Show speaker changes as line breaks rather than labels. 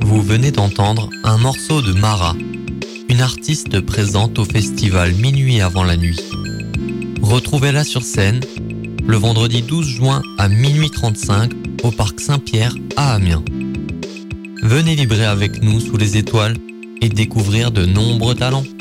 Vous venez d'entendre un morceau de Mara, une artiste présente au festival Minuit avant la nuit. Retrouvez-la sur scène le vendredi 12 juin à minuit 35 au Parc Saint-Pierre à Amiens. Venez vibrer avec nous sous les étoiles et découvrir de nombreux talents.